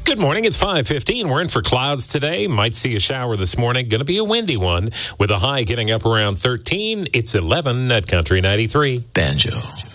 Good morning. It's 5:15. We're in for clouds today. Might see a shower this morning. Going to be a windy one with a high getting up around 13. It's 11 at Country 93. Banjo.